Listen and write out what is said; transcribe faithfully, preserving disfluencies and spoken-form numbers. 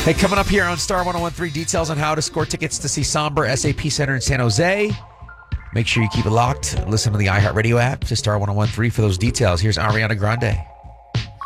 Hey, coming up here on Star ten thirteen, details on how to score tickets to see Somber S A P Center in San Jose. Make sure you keep it locked. Listen to the iHeartRadio app to Star ten thirteen for those details. Here's Ariana Grande.